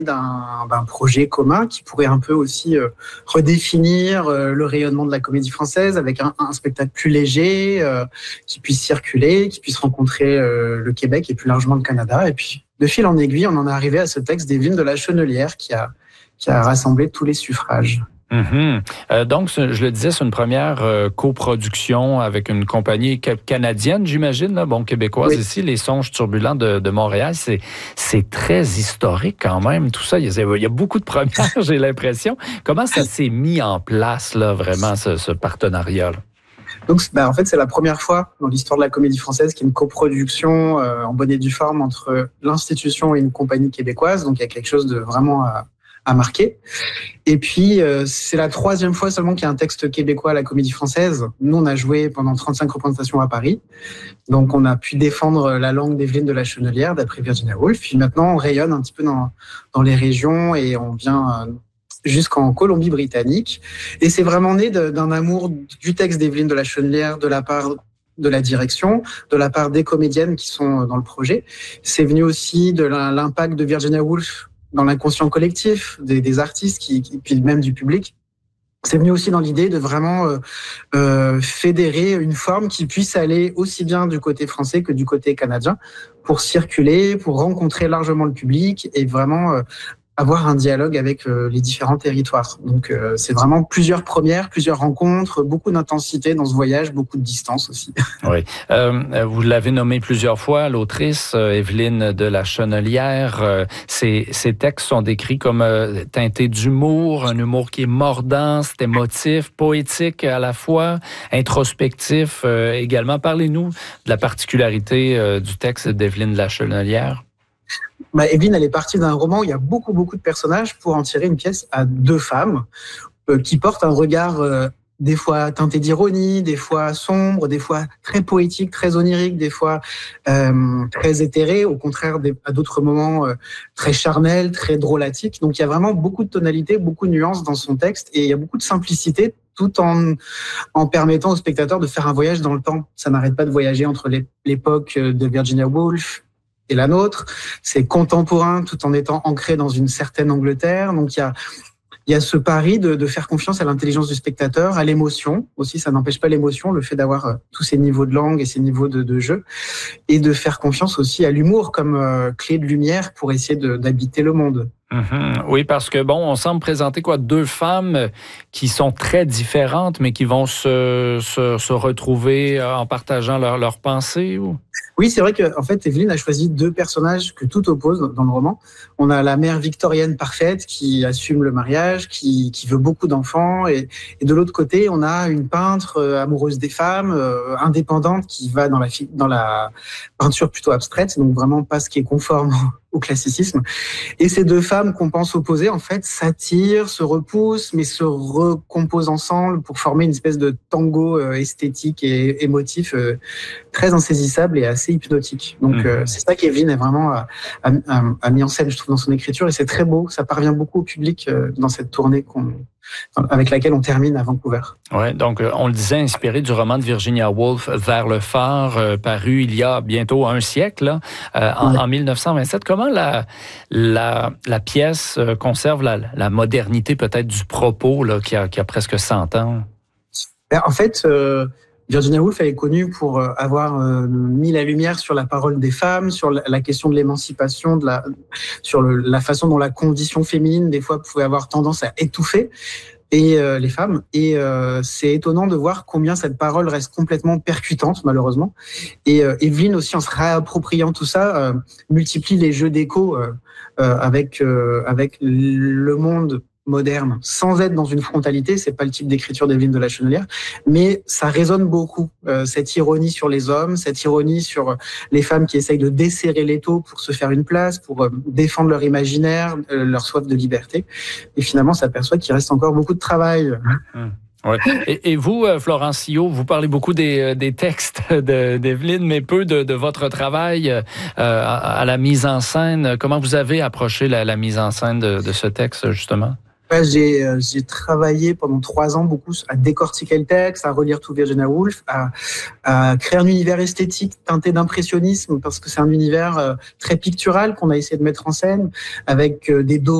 d'un projet commun qui pourrait un peu aussi redéfinir le rayonnement de la comédie française avec un spectacle plus léger, qui puisse circuler, qui puisse rencontrer le Québec et plus largement le Canada. Et puis, de fil en aiguille, on en est arrivé à ce texte d'Evelyne de la Chenelière qui a rassemblé tous les suffrages. Donc, je le disais, c'est une première coproduction avec une compagnie canadienne, j'imagine, là, québécoise ici, Les Songes turbulents de Montréal. C'est très historique quand même, tout ça. Il y a beaucoup de premières, j'ai l'impression. Comment ça s'est mis en place, là, vraiment, ce partenariat-là? Donc, en fait, c'est la première fois dans l'histoire de la comédie française qu'il y a une coproduction en bonne et due forme entre l'institution et une compagnie québécoise. Donc, il y a quelque chose de vraiment à marquer. Et puis, c'est la troisième fois seulement qu'il y a un texte québécois à la Comédie Française. Nous, on a joué pendant 35 représentations à Paris. Donc, on a pu défendre la langue d'Evelyne de la Chenelière, d'après Virginia Woolf. Puis maintenant, on rayonne un petit peu dans les régions et on vient jusqu'en Colombie-Britannique. Et c'est vraiment né d'un amour du texte d'Evelyne de la Chenelière de la part de la direction, de la part des comédiennes qui sont dans le projet. C'est venu aussi de l'impact de Virginia Woolf dans l'inconscient collectif des artistes, puis même du public. C'est venu aussi dans l'idée de vraiment fédérer une forme qui puisse aller aussi bien du côté français que du côté canadien pour circuler, pour rencontrer largement le public et vraiment avoir un dialogue avec les différents territoires. Donc, c'est vraiment plusieurs premières, plusieurs rencontres, beaucoup d'intensité dans ce voyage, beaucoup de distance aussi. Oui. Vous l'avez nommé plusieurs fois, l'autrice Evelyne de la Chenelière. Ses textes sont décrits comme teintés d'humour, un humour qui est mordant, c'est émotif, poétique à la fois, introspectif également. Parlez-nous de la particularité du texte d'Evelyne de la Chenelière. Evelyne, elle est partie d'un roman où il y a beaucoup de personnages pour en tirer une pièce à deux femmes qui portent un regard des fois teinté d'ironie, des fois sombre, des fois très poétique, très onirique, des fois très éthéré, au contraire à d'autres moments très charnel, très drôlatique. Donc il y a vraiment beaucoup de tonalités, beaucoup de nuances dans son texte et il y a beaucoup de simplicité tout en permettant au spectateur de faire un voyage dans le temps. Ça n'arrête pas de voyager entre l'époque de Virginia Woolf et la nôtre. C'est contemporain tout en étant ancré dans une certaine Angleterre. Donc il y a ce pari de faire confiance à l'intelligence du spectateur, à l'émotion aussi. Ça n'empêche pas l'émotion, le fait d'avoir tous ces niveaux de langue et ces niveaux de jeu, et de faire confiance aussi à l'humour comme clé de lumière pour essayer d'habiter le monde. Oui, parce que on semble présenter deux femmes qui sont très différentes, mais qui vont se retrouver en partageant leurs pensées. Ou... Oui, c'est vrai qu'en fait, Evelyne a choisi deux personnages que tout oppose dans le roman. On a la mère victorienne parfaite qui assume le mariage, qui veut beaucoup d'enfants, et de l'autre côté, on a une peintre amoureuse des femmes, indépendante, qui va dans la peinture plutôt abstraite, donc vraiment pas ce qui est conforme au classicisme. Et ces deux femmes qu'on pense opposées, en fait, s'attirent, se repoussent, mais se recomposent ensemble pour former une espèce de tango esthétique et émotif très insaisissable et assez hypnotique. Donc, c'est ça qu'Evelyne est vraiment a mis en scène, je trouve, dans son écriture, et c'est très beau. Ça parvient beaucoup au public dans cette tournée avec laquelle on termine à Vancouver. Oui, donc on le disait, inspiré du roman de Virginia Woolf, Vers le phare, paru il y a bientôt un siècle, en 1927. Comment la pièce conserve la modernité peut-être du propos qui a presque 100 ans? En fait, Virginia Woolf, elle est connue pour avoir mis la lumière sur la parole des femmes, sur la question de l'émancipation, sur la façon dont la condition féminine, des fois, pouvait avoir tendance à étouffer les femmes. Et c'est étonnant de voir combien cette parole reste complètement percutante, malheureusement. Et Evelyne aussi, en se réappropriant tout ça, multiplie les jeux d'écho avec le monde moderne, sans être dans une frontalité. C'est pas le type d'écriture d'Evelyne de la Chenelière, mais ça résonne beaucoup, cette ironie sur les hommes, cette ironie sur les femmes qui essayent de desserrer l'étau pour se faire une place, pour défendre leur imaginaire, leur soif de liberté. Et finalement, on s'aperçoit qu'il reste encore beaucoup de travail. Ouais. Et vous, Florence Sio, vous parlez beaucoup des textes d'Evelyne, mais peu de votre travail à la mise en scène. Comment vous avez approché la mise en scène de ce texte, justement? J'ai travaillé pendant 3 ans beaucoup à décortiquer le texte, à relire tout Virginia Woolf, à créer un univers esthétique teinté d'impressionnisme, parce que c'est un univers très pictural qu'on a essayé de mettre en scène, avec des dos